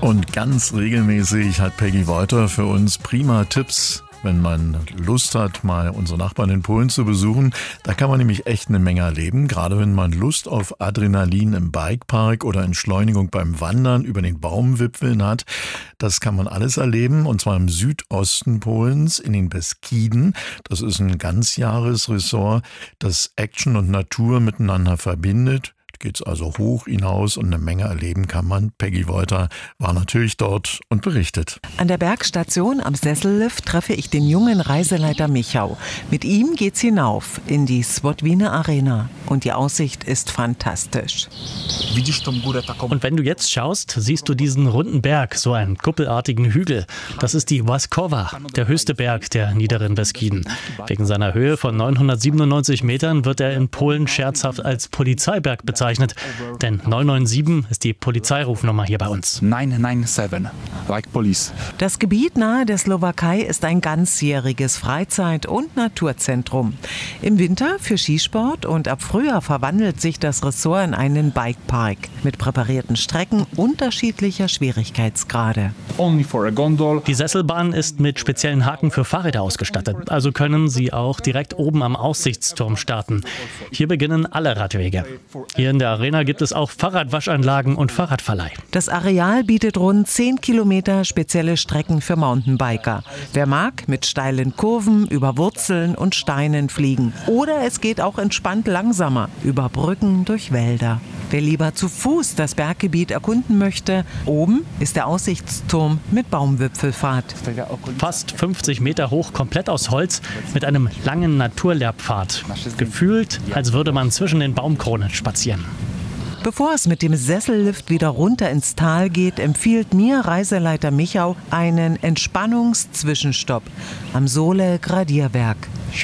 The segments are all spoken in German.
Und ganz regelmäßig hat Peggy Wolter für uns prima Tipps, wenn man Lust hat, mal unsere Nachbarn in Polen zu besuchen. Da kann man nämlich echt eine Menge erleben, gerade wenn man Lust auf Adrenalin im Bikepark oder Entschleunigung beim Wandern über den Baumwipfeln hat. Das kann man alles erleben, und zwar im Südosten Polens, in den Beskiden. Das ist ein Ganzjahresressort, das Action und Natur miteinander verbindet. Geht's also hoch hinaus und eine Menge erleben kann man. Peggy Wolter war natürlich dort und berichtet. An der Bergstation am Sessellift treffe ich den jungen Reiseleiter Michał. Mit ihm geht's hinauf in die Swodwina Arena und die Aussicht ist fantastisch. Und wenn du jetzt schaust, siehst du diesen runden Berg, so einen kuppelartigen Hügel. Das ist die Łaskowa, der höchste Berg der niederen Beskiden. Wegen seiner Höhe von 997 Metern wird er in Polen scherzhaft als Polizeiberg bezeichnet. Denn 997 ist die Polizeirufnummer hier bei uns. 997, like police. Das Gebiet nahe der Slowakei ist ein ganzjähriges Freizeit- und Naturzentrum. Im Winter für Skisport und ab Frühjahr verwandelt sich das Ressort in einen Bikepark mit präparierten Strecken unterschiedlicher Schwierigkeitsgrade. Only for a gondol. Die Sesselbahn ist mit speziellen Haken für Fahrräder ausgestattet, also können Sie auch direkt oben am Aussichtsturm starten. Hier beginnen alle Radwege. Hier in der Arena gibt es auch Fahrradwaschanlagen und Fahrradverleih. Das Areal bietet rund 10 Kilometer spezielle Strecken für Mountainbiker. Wer mag, mit steilen Kurven, über Wurzeln und Steinen fliegen. Oder es geht auch entspannt langsamer, über Brücken durch Wälder. Wer lieber zu Fuß das Berggebiet erkunden möchte, oben ist der Aussichtsturm mit Baumwipfelfahrt. Fast 50 Meter hoch, komplett aus Holz, mit einem langen Naturlehrpfad. Gefühlt, als würde man zwischen den Baumkronen spazieren. Bevor es mit dem Sessellift wieder runter ins Tal geht, empfiehlt mir Reiseleiter Michał einen Entspannungszwischenstopp am Sole-Gradierwerk.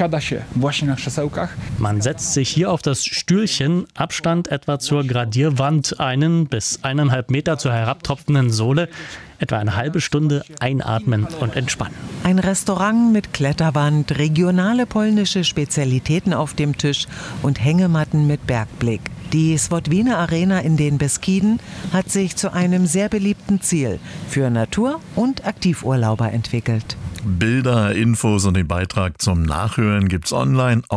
Man setzt sich hier auf das Stühlchen, Abstand etwa zur Gradierwand, 1 bis 1,5 Meter zur herabtropfenden Sohle, etwa eine halbe Stunde einatmen und entspannen. Ein Restaurant mit Kletterwand, regionale polnische Spezialitäten auf dem Tisch und Hängematten mit Bergblick. Die Swodwina Arena in den Beskiden hat sich zu einem sehr beliebten Ziel für Natur- und Aktivurlauber entwickelt. Bilder, Infos und den Beitrag zum Nachhören gibt's online